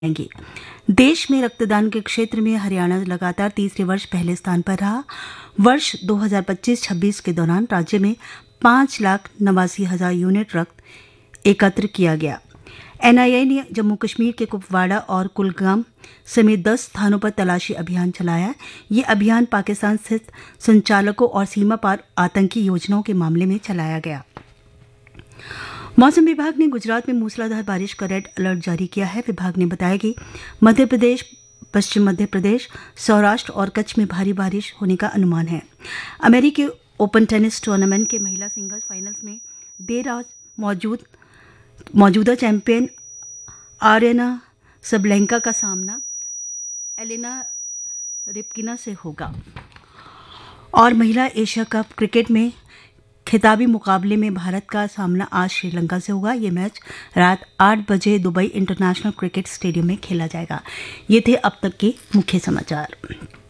जाएंगी। देश में रक्तदान के क्षेत्र में हरियाणा लगातार तीसरे वर्ष पहले स्थान पर रहा। वर्ष 2025-26 के दौरान राज्य में 5,89,000 यूनिट रक्त एकत्र किया गया। एनआईए ने जम्मू कश्मीर के कुपवाड़ा और कुलगाम समेत 10 स्थानों पर तलाशी अभियान चलाया। ये अभियान पाकिस्तान स्थित संचालकों और सीमा पार आतंकी योजनाओं के मामले में चलाया गया। मौसम विभाग ने गुजरात में मूसलाधार बारिश का रेड अलर्ट जारी किया है। विभाग ने बताया कि मध्य प्रदेश, पश्चिम मध्य प्रदेश, सौराष्ट्र और कच्छ में भारी बारिश होने का अनुमान है। अमेरिकी ओपन टेनिस टूर्नामेंट के महिला सिंगल्स फाइनल्स में देर रात मौजूदा चैंपियन आर्यना सबलेंका का सामना एलेना रिपकिना से होगा। और महिला एशिया कप क्रिकेट में खिताबी मुकाबले में भारत का सामना आज श्रीलंका से होगा। ये मैच रात 8 बजे दुबई इंटरनेशनल क्रिकेट स्टेडियम में खेला जाएगा। ये थे अब तक के मुख्य समाचार।